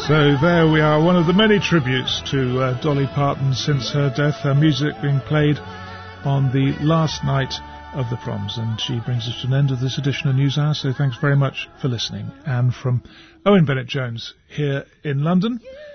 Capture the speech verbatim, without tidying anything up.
So there we are, one of the many tributes to uh, Dolly Parton since her death, her music being played on the last night of the proms, and she brings us to an end of this edition of News Hour, so thanks very much for listening. And from Owen Bennett-Jones here in London,